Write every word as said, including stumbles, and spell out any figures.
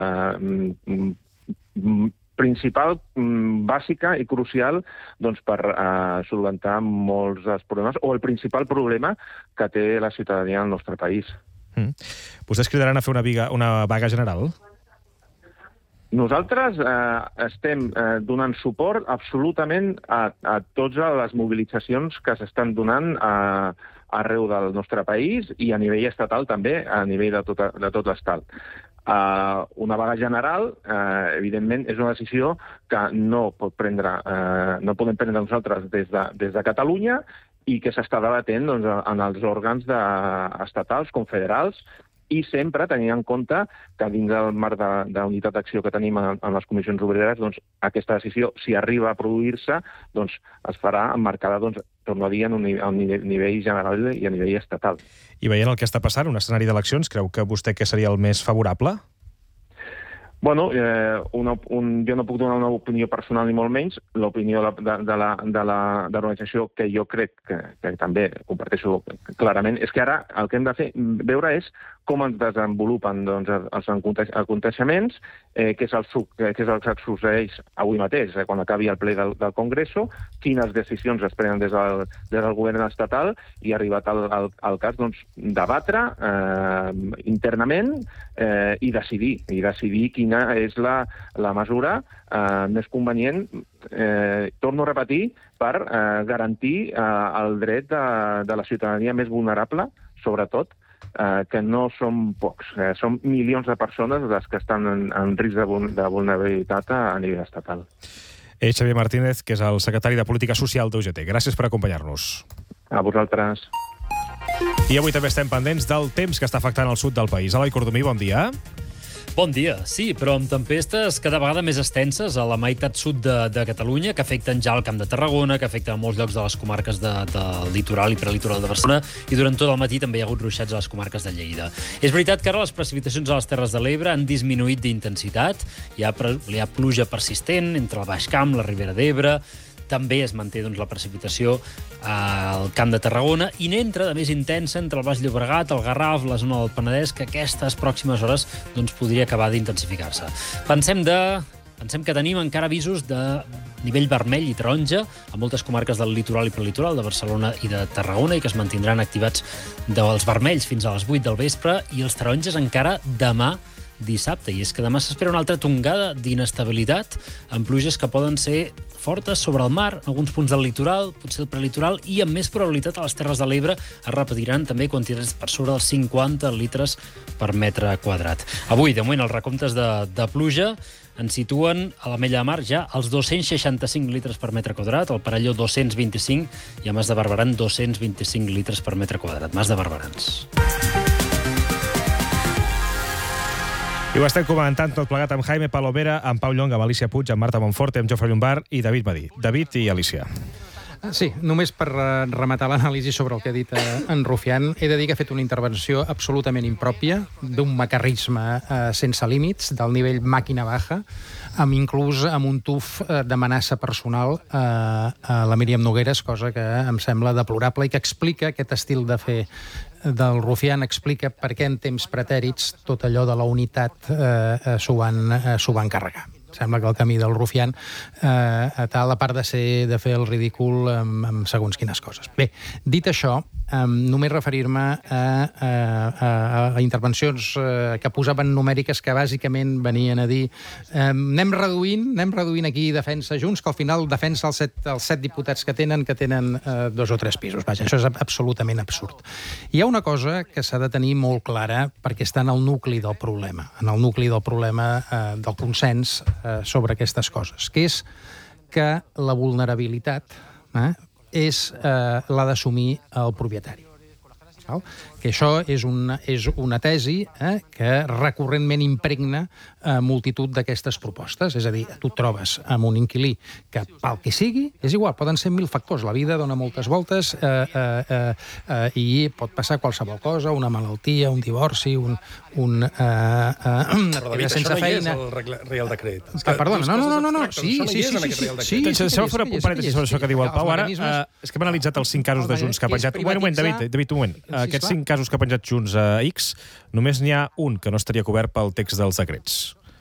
eh, principal, bàsica i crucial doncs, per eh, solventar molts dels problemes, o el principal problema que té la ciutadania al nostre país. Mm. Vostès cridaran a fer una, viga, una vaga general? Nosaltres eh, estem eh, donant suport absolutament a, a totes les mobilitzacions que s'estan donant a, arreu del nostre país i a nivell estatal també, a nivell de tot, de tot l'estat. Uh, una vaga general, uh, evidentment, és una decisió que no pot prendre, uh, no podem prendre nosaltres des de, des de Catalunya i que s'està debatent doncs, en els òrgans de, estatals com federals, i sempre tenint en compte que dins del marc de, de unitat d'acció que tenim en, en les comissions obreres, doncs, aquesta decisió, si arriba a produir-se, doncs, es farà emmarcada, doncs, torno a dir, en un, a un nivell general i a nivell estatal. I veient el que està passant, un escenari d'eleccions, creu que vostè què seria el més favorable? Bueno, eh, una, un, jo no puc donar una opinió personal ni molt menys. L'opinió de, de, de, la, de, la, de l'organització que jo crec que, que també comparteixo clarament és que ara el que hem de fer veure és com es desenvolupen doncs, els aconteixements, eh, què és el, què és el que succeeix avui mateix, eh, quan acabi el ple del, del Congreso, quines decisions es prenen des del, des del govern estatal i arribat al, al, al cas doncs, debatre eh, internament eh, i decidir, i decidir quina és la, la mesura eh, més convenient, eh, torno a repetir, per eh, garantir eh, el dret de, de la ciutadania més vulnerable, sobretot, eh, que no són pocs, eh, són milions de persones les que estan en, en risc de, de vulnerabilitat a, a nivell estatal. És Xavier Martínez, que és el secretari de Política Social d'U G T. Gràcies per acompanyar-nos. A vosaltres. I avui també estem pendents del temps que està afectant el sud del país. Eloi Cordomí, bon dia. Bon dia, sí, però amb tempestes cada vegada més extenses a la meitat sud de, de Catalunya, que afecten ja el Camp de Tarragona, que afecten molts llocs de les comarques de, del litoral i prelitoral de Barcelona, i durant tot el matí també hi ha hagut ruixats a les comarques de Lleida. És veritat que ara les precipitacions a les Terres de l'Ebre han disminuït d'intensitat, hi ha, hi ha pluja persistent entre el Baix Camp, la Ribera d'Ebre, també es manté doncs, la precipitació al Camp de Tarragona i n'entra de més intensa entre el Baix Llobregat, el Garraf, la zona del Penedès, que aquestes pròximes hores doncs, podria acabar d'intensificar-se. Pensem, de... Pensem que tenim encara avisos de nivell vermell i taronja a moltes comarques del litoral i prelitoral de Barcelona i de Tarragona i que es mantindran activats dels vermells fins a les vuit del vespre i els taronges encara demà dissabte, i és que demà s'espera una altra tongada d'inestabilitat amb pluges que poden ser fortes sobre el mar, en alguns punts del litoral, potser el prelitoral, i amb més probabilitat a les Terres de l'Ebre es repetiran també quantitats per sobre dels cinquanta litres per metre quadrat. Avui, de moment, els recomptes de, de pluja ens situen a l'Ametlla de Mar ja als dos-cents seixanta-cinc litres per metre quadrat, al Perelló dos-cents vint-i-cinc i a Mas de Barberans dos-cents vint-i-cinc litres per metre quadrat. Mas de Barberans. I ho estem comentant tot plegat amb Jaime Palovera, amb Pau Llonga, amb Alicia Puig, amb Marta Monforte, amb Jofre Llombard i David Badí. David i Alicia. Sí, només per rematar l'anàlisi sobre el que ha dit en Rufián, he de dir que ha fet una intervenció absolutament impròpia, d'un macarrisme eh, sense límits, del nivell màquina baja, amb inclús amb un tuf d'amenaça personal eh, a la Míriam Nogueres, cosa que em sembla deplorable i que explica aquest estil de fer del Rufián, explica per què en temps pretèrits tot allò de la unitat eh, s'ho van, eh, s'ho van carregar. Sembla que el camí del Rufián eh, tal, a part de ser de fer el ridícul amb, amb segons quines coses. Bé, dit això, eh, només referir-me a, a, a, a intervencions eh, que posaven numèriques que bàsicament venien a dir eh, anem reduint, anem reduint aquí defensa Junts, que al final defensa els set, els set diputats que tenen, que tenen eh, dos o tres pisos. Vaja, això és absolutament absurd. Hi ha una cosa que s'ha de tenir molt clara perquè està en el nucli del problema, en el nucli del problema eh, del consens sobre aquestes coses, que és que la vulnerabilitat eh, és eh, l'ha d'assumir el propietari. Val? Que això és una, és una tesi eh, que recurrentment impregna eh, multitud d'aquestes propostes. És a dir, tu et trobes amb un inquilí que, pel que sigui, és igual, poden ser mil factors. La vida dona moltes voltes eh, eh, eh, i pot passar qualsevol cosa, una malaltia, un divorci, un... un eh, eh, Però, David, sense això no feina. hi és el Reial Decret. Ah, perdona, no, no, no, no, sí, sí, sí, sí, sí. Deixeu fer un parèntesi sobre això que diu el Pau. Ara, és que hem analitzat els cinc casos de Junts que ha penjat. Un moment, un moment, David, David, un moment. Aquests cinc casos que ha penjat Junts a X, només n'hi ha un que no estaria cobert pel text dels decrets.